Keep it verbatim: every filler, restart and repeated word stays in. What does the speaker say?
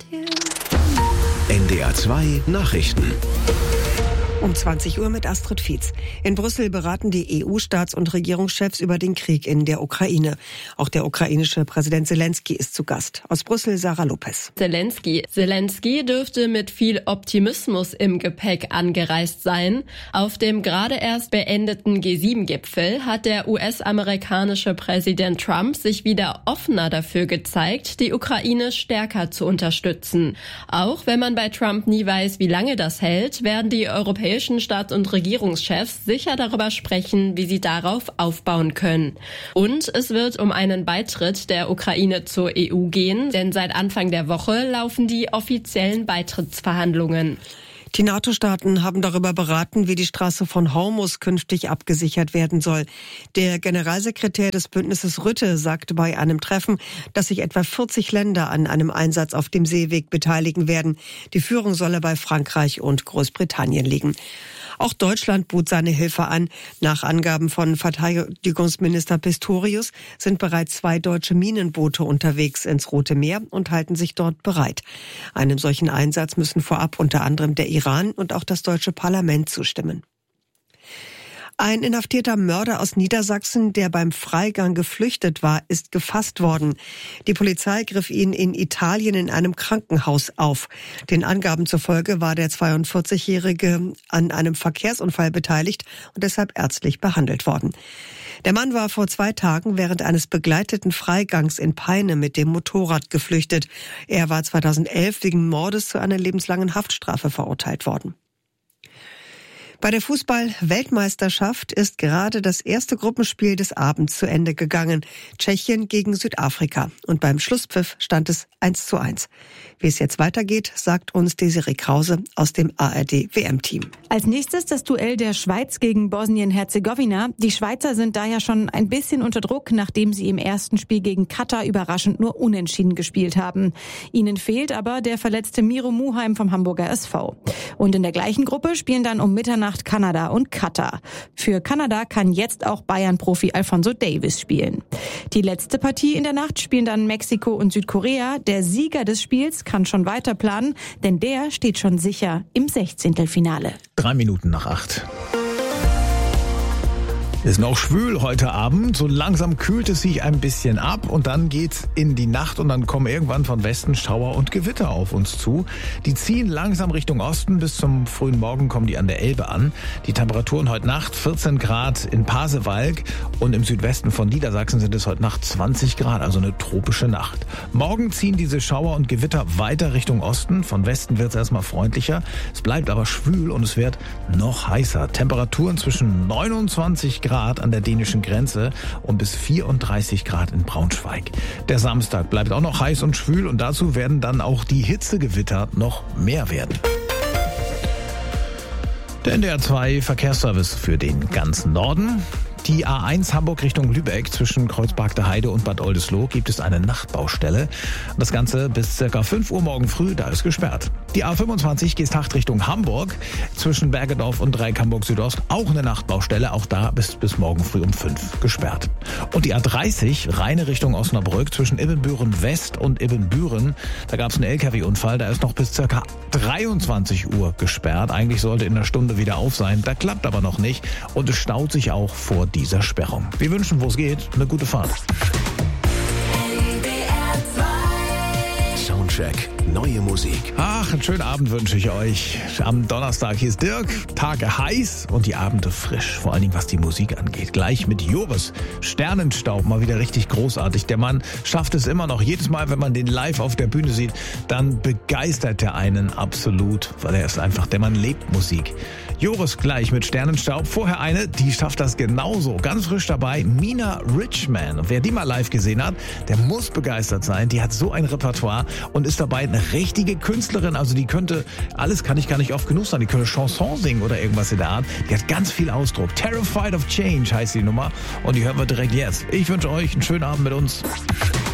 N D R zwei Nachrichten. Um zwanzig Uhr mit Astrid Fietz. In Brüssel beraten die E U-Staats- und Regierungschefs über den Krieg in der Ukraine. Auch der ukrainische Präsident Zelensky ist zu Gast. Aus Brüssel Sarah Lopez. Zelensky. Zelensky dürfte mit viel Optimismus im Gepäck angereist sein. Auf dem gerade erst beendeten G sieben Gipfel hat der U S-amerikanische Präsident Trump sich wieder offener dafür gezeigt, die Ukraine stärker zu unterstützen. Auch wenn man bei Trump nie weiß, wie lange das hält, werden die Europäer europäischen Staats- und Regierungschefs sicher darüber sprechen, wie sie darauf aufbauen können. Und es wird um einen Beitritt der Ukraine zur E U gehen, denn seit Anfang der Woche laufen die offiziellen Beitrittsverhandlungen. Die NATO-Staaten haben darüber beraten, wie die Straße von Hormuz künftig abgesichert werden soll. Der Generalsekretär des Bündnisses Rutte sagte bei einem Treffen, dass sich etwa vierzig Länder an einem Einsatz auf dem Seeweg beteiligen werden. Die Führung solle bei Frankreich und Großbritannien liegen. Auch Deutschland bot seine Hilfe an. Nach Angaben von Verteidigungsminister Pistorius sind bereits zwei deutsche Minenboote unterwegs ins Rote Meer und halten sich dort bereit. Einem solchen Einsatz müssen vorab unter anderem der Iran und auch das deutsche Parlament zustimmen. Ein inhaftierter Mörder aus Niedersachsen, der beim Freigang geflüchtet war, ist gefasst worden. Die Polizei griff ihn in Italien in einem Krankenhaus auf. Den Angaben zufolge war der zweiundvierzigjährige an einem Verkehrsunfall beteiligt und deshalb ärztlich behandelt worden. Der Mann war vor zwei Tagen während eines begleiteten Freigangs in Peine mit dem Motorrad geflüchtet. Er war zweitausendelf wegen Mordes zu einer lebenslangen Haftstrafe verurteilt worden. Bei der Fußball-Weltmeisterschaft ist gerade das erste Gruppenspiel des Abends zu Ende gegangen. Tschechien gegen Südafrika. Und beim Schlusspfiff stand es eins zu eins. Wie es jetzt weitergeht, sagt uns Desiree Krause aus dem A R D-W M-Team. Als nächstes das Duell der Schweiz gegen Bosnien-Herzegowina. Die Schweizer sind da ja schon ein bisschen unter Druck, nachdem sie im ersten Spiel gegen Katar überraschend nur unentschieden gespielt haben. Ihnen fehlt aber der verletzte Miro Muheim vom Hamburger S V. Und in der gleichen Gruppe spielen dann um Mitternacht Kanada und Katar. Für Kanada kann jetzt auch Bayern-Profi Alphonso Davies spielen. Die letzte Partie in der Nacht spielen dann Mexiko und Südkorea. Der Sieger des Spiels kann schon weiter planen, denn der steht schon sicher im Sechzehntelfinale. Drei Minuten nach acht. Ist noch schwül heute Abend, so langsam kühlt es sich ein bisschen ab und dann geht's in die Nacht und dann kommen irgendwann von Westen Schauer und Gewitter auf uns zu. Die ziehen langsam Richtung Osten, bis zum frühen Morgen kommen die an der Elbe an. Die Temperaturen heute Nacht vierzehn Grad in Pasewalk und im Südwesten von Niedersachsen sind es heute Nacht zwanzig Grad, also eine tropische Nacht. Morgen ziehen diese Schauer und Gewitter weiter Richtung Osten, von Westen wird es erstmal freundlicher, es bleibt aber schwül und es wird noch heißer. Temperaturen zwischen neunundzwanzig Grad an der dänischen Grenze und bis vierunddreißig Grad in Braunschweig. Der Samstag bleibt auch noch heiß und schwül und dazu werden dann auch die Hitzegewitter noch mehr werden. Der N D R zwei Verkehrsservice für den ganzen Norden. Die A eins Hamburg Richtung Lübeck zwischen Kreuzberg Heide und Bad Oldesloe gibt es eine Nachtbaustelle. Das Ganze bis circa fünf Uhr morgen früh, da ist gesperrt. Die A fünfundzwanzig Geesthacht Richtung Hamburg zwischen Bergedorf und Dreieck Hamburg Südost auch eine Nachtbaustelle, auch da bis bis morgen früh um fünf gesperrt. Und die A dreißig Rheine Richtung Osnabrück zwischen Ibbenbüren West und Ibbenbüren, da gab es einen L K W-Unfall, da ist noch bis circa dreiundzwanzig Uhr gesperrt. Eigentlich sollte in einer Stunde wieder auf sein, da klappt aber noch nicht und es staut sich auch vor dieser Sperrung. Wir wünschen, wo es geht, eine gute Fahrt. Soundcheck, neue Musik. Ach, einen schönen Abend wünsche ich euch. Am Donnerstag hier ist Dirk, Tage heiß und die Abende frisch. Vor allen Dingen, was die Musik angeht. Gleich mit Joris. Sternenstaub, mal wieder richtig großartig. Der Mann schafft es immer noch. Jedes Mal, wenn man den live auf der Bühne sieht, dann begeistert er einen absolut, weil er ist einfach, der Mann lebt Musik. Joris gleich mit Sternenstaub. Vorher eine, die schafft das genauso. Ganz frisch dabei, Mina Richman. Und wer die mal live gesehen hat, der muss begeistert sein. Die hat so ein Repertoire und ist dabei eine richtige Künstlerin. Also die könnte, alles kann ich gar nicht oft genug sagen, die könnte Chanson singen oder irgendwas in der Art. Die hat ganz viel Ausdruck. Terrified of Change heißt die Nummer und die hören wir direkt jetzt. Ich wünsche euch einen schönen Abend mit uns.